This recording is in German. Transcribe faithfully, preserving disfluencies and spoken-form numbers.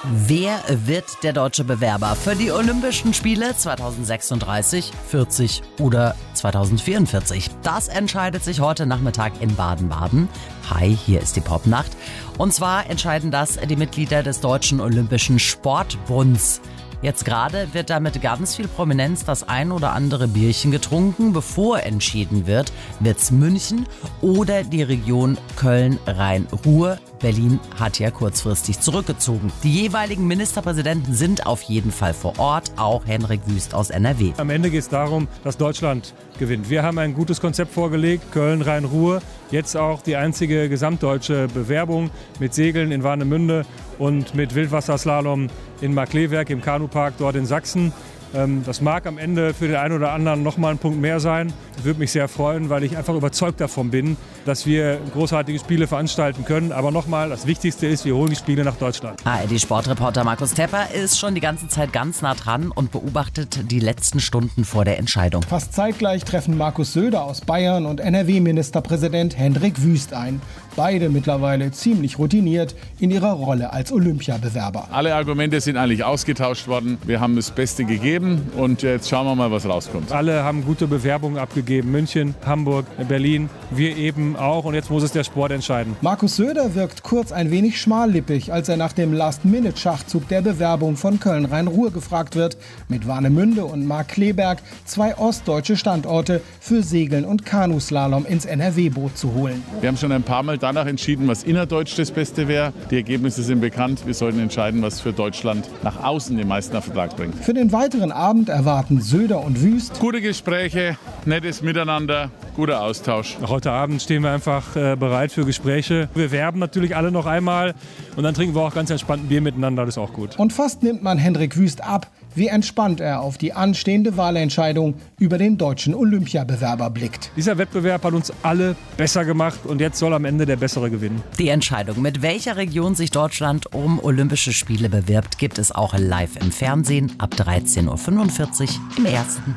Wer wird der deutsche Bewerber für die Olympischen Spiele zweitausendsechsunddreißig, vierzig oder zweitausendvierundvierzig? Das entscheidet sich heute Nachmittag in Baden-Baden. Hi, hier ist die Popnacht. Und zwar entscheiden das die Mitglieder des Deutschen Olympischen Sportbunds. Jetzt gerade wird da mit ganz viel Prominenz das ein oder andere Bierchen getrunken. Bevor entschieden wird, wird's München oder die Region Köln-Rhein-Ruhr. Berlin hat ja kurzfristig zurückgezogen. Die jeweiligen Ministerpräsidenten sind auf jeden Fall vor Ort, auch Hendrik Wüst aus N R W. Am Ende geht es darum, dass Deutschland gewinnt. Wir haben ein gutes Konzept vorgelegt, Köln-Rhein-Ruhr. Jetzt auch die einzige gesamtdeutsche Bewerbung mit Segeln in Warnemünde und mit Wildwasserslalom in Markleewerk im Kanupark dort in Sachsen. Das mag am Ende für den einen oder anderen noch mal ein Punkt mehr sein. Das würde mich sehr freuen, weil ich einfach überzeugt davon bin, dass wir großartige Spiele veranstalten können. Aber nochmal, das Wichtigste ist, wir holen die Spiele nach Deutschland. A R D-Sportreporter Markus Tepper ist schon die ganze Zeit ganz nah dran und beobachtet die letzten Stunden vor der Entscheidung. Fast zeitgleich treffen Markus Söder aus Bayern und N R W-Ministerpräsident Hendrik Wüst ein. Beide mittlerweile ziemlich routiniert in ihrer Rolle als Olympiabewerber. Alle Argumente sind eigentlich ausgetauscht worden. Wir haben das Beste gegeben und jetzt schauen wir mal, was rauskommt. Alle haben gute Bewerbungen abgegeben. München, Hamburg, Berlin, wir eben auch. Und jetzt muss es der Sport entscheiden. Markus Söder wirkt kurz ein wenig schmallippig, als er nach dem Last-Minute-Schachzug der Bewerbung von Köln-Rhein-Ruhr gefragt wird. Mit Warnemünde und Markleewerk zwei ostdeutsche Standorte für Segeln und Kanuslalom ins N R W-Boot zu holen. Wir haben schon ein paar Mal danach entschieden, was innerdeutsch das Beste wäre. Die Ergebnisse sind bekannt. Wir sollten entscheiden, was für Deutschland nach außen den meisten Erfolg bringt. Für den weiteren Abend erwarten Söder und Wüst gute Gespräche, nettes Miteinander, guter Austausch. Heute Abend stehen wir einfach äh, bereit für Gespräche. Wir werben natürlich alle noch einmal und dann trinken wir auch ganz entspannt ein Bier miteinander, das ist auch gut. Und fast nimmt man Hendrik Wüst ab, wie entspannt er auf die anstehende Wahlentscheidung über den deutschen Olympiabewerber blickt. Dieser Wettbewerb hat uns alle besser gemacht und jetzt soll am Ende der Bessere gewinnen. Die Entscheidung, mit welcher Region sich Deutschland um Olympische Spiele bewirbt, gibt es auch live im Fernsehen ab dreizehn Uhr fünfundvierzig im Ersten.